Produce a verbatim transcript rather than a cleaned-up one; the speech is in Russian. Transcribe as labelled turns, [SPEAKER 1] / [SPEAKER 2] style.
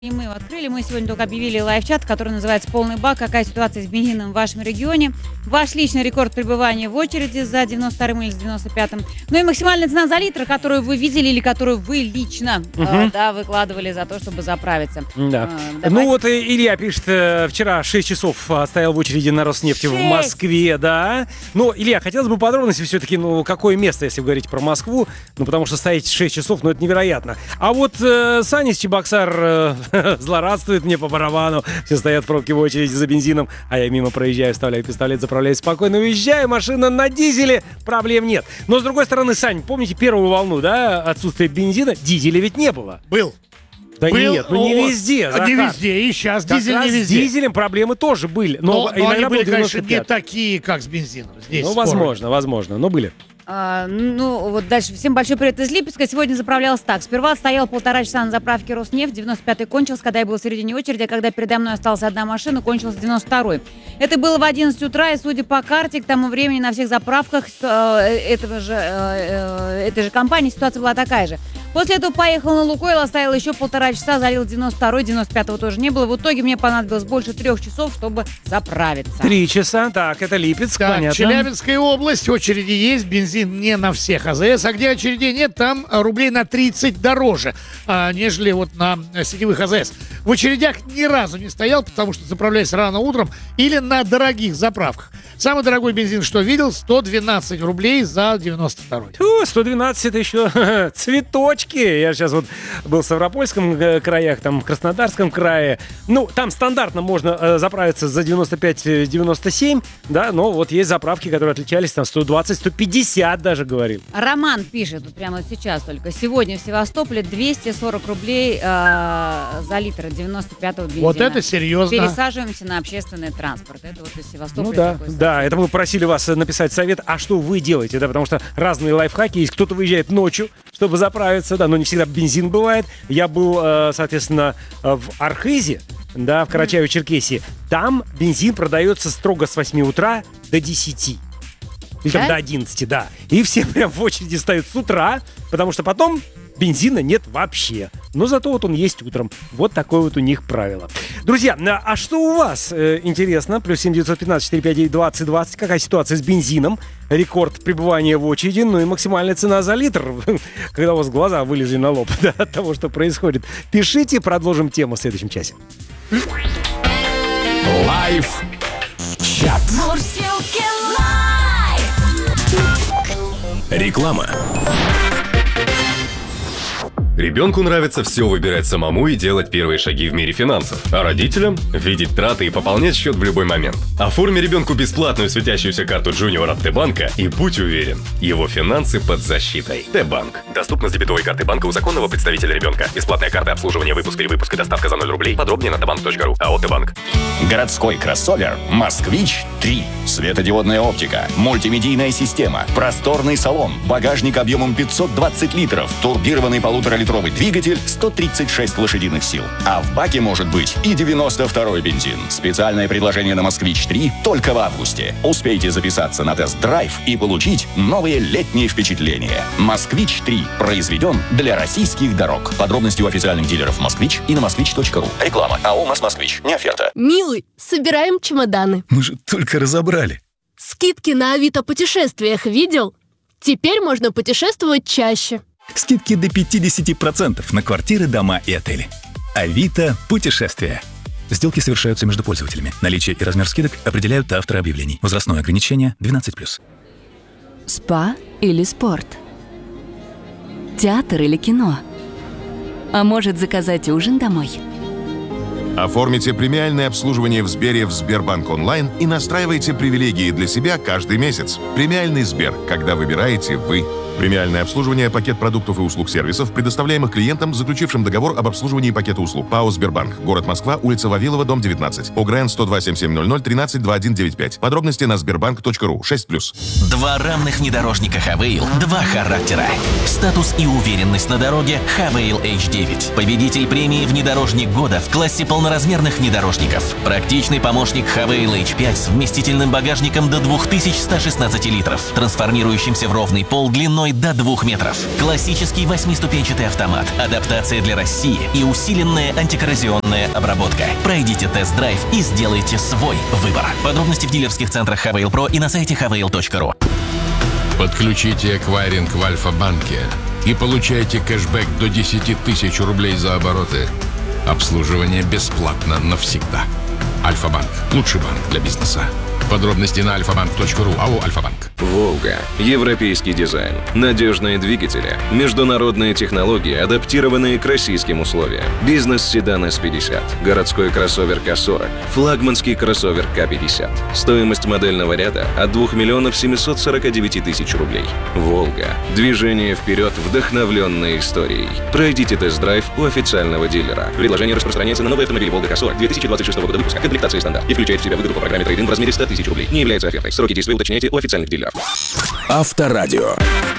[SPEAKER 1] И мы его открыли. Мы сегодня только объявили лайв-чат, который называется «Полный бак». Какая ситуация с бензином в вашем регионе? Ваш личный рекорд пребывания в очереди за девяносто вторым или за девяносто пятым. Ну и максимальная цена за литр, которую вы видели или которую вы лично угу. э, да, выкладывали за то, чтобы заправиться.
[SPEAKER 2] Да.
[SPEAKER 1] Э,
[SPEAKER 2] ну вот Илья пишет, э, вчера шесть часов стоял в очереди на Роснефти в Москве, да. Ну, Илья, хотелось бы подробности все-таки, ну, какое место, если говорить про Москву, ну, потому что стоять шесть часов, ну, это невероятно. А вот э, Саня из Чебоксар э, злорадствует мне по барабану. Все стоят в пробке в очереди за бензином, а я мимо проезжаю, вставляю пистолет, заправляюсь спокойно, уезжаю, машина на дизеле, проблем нет. Но, с другой стороны, Сань, помните первую волну, да, отсутствие бензина? Дизеля ведь не было.
[SPEAKER 3] Был.
[SPEAKER 2] Да
[SPEAKER 3] Был,
[SPEAKER 2] нет, ну не везде,
[SPEAKER 3] Захар. Не везде, и сейчас
[SPEAKER 2] как
[SPEAKER 3] дизель
[SPEAKER 2] раз
[SPEAKER 3] не везде.
[SPEAKER 2] С дизелем проблемы тоже были, но,
[SPEAKER 3] но, но они были, конечно,
[SPEAKER 2] девяносто пятый.
[SPEAKER 3] не такие, как с бензином. Здесь
[SPEAKER 2] ну,
[SPEAKER 3] споры.
[SPEAKER 2] возможно, возможно, но были.
[SPEAKER 1] А, ну, вот дальше. Всем большой привет из Липецка. Сегодня заправлялась так. Сперва стоял полтора часа на заправке Роснефть. девяносто пятый кончился, когда я был в середине очереди, а когда передо мной осталась одна машина, кончился девяносто второй. Это было в одиннадцать утра, и, судя по карте, к тому времени на всех заправках э, этого же, э, этой же компании ситуация была такая же. После этого поехал на Лукойл, оставил еще полтора часа, залил девяносто второй, девяносто пятого тоже не было. В итоге мне понадобилось больше трех часов, чтобы заправиться.
[SPEAKER 2] Три часа, так, это Липецк,
[SPEAKER 3] так,
[SPEAKER 2] понятно.
[SPEAKER 3] Челябинская область, очереди есть, бензин не на всех АЗС, а где очередей нет, там рублей на тридцать дороже, а, нежели вот на сетевых АЗС. В очередях ни разу не стоял, потому что заправляюсь рано утром или на дорогих заправках. Самый дорогой бензин, что видел, сто двенадцать рублей за девяносто второй.
[SPEAKER 2] Тьфу, сто двенадцать это еще цветочки. Я сейчас вот был в Ставропольском краях, там в Краснодарском крае. Ну, там стандартно можно э, заправиться за девяносто пять девяносто семь, да, но вот есть заправки, которые отличались там сто двадцать сто пятьдесят даже, говорил.
[SPEAKER 1] Роман пишет, вот прямо сейчас только. Сегодня в Севастополе двести сорок рублей э, за литр девяносто пятого бензина.
[SPEAKER 3] Вот это серьезно.
[SPEAKER 1] Пересаживаемся на общественный транспорт. Это вот из Севастополя.
[SPEAKER 2] Ну да,
[SPEAKER 1] такой
[SPEAKER 2] да, это мы просили вас написать совет, а что вы делаете, да, потому что разные лайфхаки есть. Кто-то выезжает ночью, чтобы заправиться, да, но не всегда бензин бывает. Я был, э, соответственно, в Архизе, да, в Карачаево-Черкесии. Там бензин продается строго с восьми утра до десяти. Или там
[SPEAKER 1] Да?
[SPEAKER 2] до одиннадцати, да. И все прям в очереди стоят с утра, потому что потом бензина нет вообще. Но зато вот он есть утром. Вот такое вот у них правило. Друзья, а что у вас э, интересно? Плюс семь девятьсот пятнадцать четыреста пятьдесят девять двадцать двадцать. Какая ситуация с бензином? Рекорд пребывания в очереди. Ну и максимальная цена за литр. Когда у вас глаза вылезли на лоб, да, от того, что происходит. Пишите, продолжим тему в следующем часе.
[SPEAKER 4] Лайф чат. Реклама. Ребенку нравится все выбирать самому и делать первые шаги в мире финансов, а родителям – видеть траты и пополнять счет в любой момент. Оформи ребенку бесплатную светящуюся карту Junior от Т-банка и будь уверен, его финансы под защитой. Т-банк. Доступно с дебетовой карты банка у законного представителя ребенка. Бесплатная карта обслуживания, выпуск или выпуск и доставка за ноль рублей. Подробнее на тбанк точка ру. АО Т-банк.
[SPEAKER 5] Городской кроссовер «Москвич три». Светодиодная оптика, мультимедийная система, просторный салон, багажник объемом пятьсот двадцать литров, турбированный полуторалитровый двигатель, сто тридцать шесть лошадиных сил. А в баке может быть и девяносто второй бензин. Специальное предложение на «Москвич три» только в августе. Успейте записаться на тест-драйв и получить новые летние впечатления. «Москвич три» произведен для российских дорог. Подробности у официальных дилеров «Москвич» и на москвич точка ру. Реклама. АО «Москвич». Не оферта.
[SPEAKER 6] Милый, собираем чемоданы.
[SPEAKER 4] Мы же только разобрали.
[SPEAKER 6] Скидки на Авито путешествиях видел? Теперь можно путешествовать чаще.
[SPEAKER 4] Скидки до пятьдесят процентов на квартиры, дома и отели. Авито путешествия. Сделки совершаются между пользователями. Наличие и размер скидок определяют авторы объявлений. Возрастное ограничение двенадцать плюс.
[SPEAKER 7] Спа или спорт? Театр или кино? А может, заказать ужин домой?
[SPEAKER 8] Оформите премиальное обслуживание в Сбере в Сбербанк онлайн и настраивайте привилегии для себя каждый месяц. Премиальный Сбер, когда выбираете вы. Премиальное обслуживание, пакет продуктов и услуг сервисов, предоставляемых клиентам, заключившим договор об обслуживании пакета услуг. ПАО «Сбербанк». Город Москва, улица Вавилова, дом девятнадцать. ОГРН сто два семь семь ноль ноль тринадцать двадцать один девяносто пять. Подробности на сбербанк точка ру. шесть плюс.
[SPEAKER 9] Два равных внедорожника Хавейл, два характера. Статус и уверенность на дороге Хавейл эйч девять. Победитель премии «Внедорожник года» в классе полноразмерных внедорожников. Практичный помощник Хавейл эйч пять с вместительным багажником до две тысячи сто шестнадцать литров, трансформирующимся в ровный пол длиной длиной до двух метров. Классический восьмиступенчатый автомат, адаптация для России и усиленная антикоррозионная обработка. Пройдите тест-драйв и сделайте свой выбор. Подробности в дилерских центрах Хавейл Про и на сайте хавейл точка ру.
[SPEAKER 10] Подключите эквайринг в Альфа-банке и получайте кэшбэк до десять тысяч рублей за обороты. Обслуживание бесплатно навсегда. Альфа-банк. Лучший банк для бизнеса. Подробности на альфа-банк точка ру. АО «Альфа-банк».
[SPEAKER 11] «Волга». Европейский дизайн. Надежные двигатели. Международные технологии, адаптированные к российским условиям. Бизнес-седан эс пятьдесят. Городской кроссовер ка сорок. Флагманский кроссовер ка пятьдесят. Стоимость модельного ряда от двух миллионов семьсот сорок девять тысяч рублей. «Волга». Движение вперед, вдохновленное историей. Пройдите тест-драйв у официального дилера. Предложение распространяется на новый автомобиль «Волга ка сорок» две тысячи двадцать шестого года выпуска. Комплектация стандарт. И включает в себя выгоду по программе трейд-ин в размере ста тысяч рублей. Не является офертой. Сроки действия уточняйте у официальных дилеров.
[SPEAKER 12] Авторадио.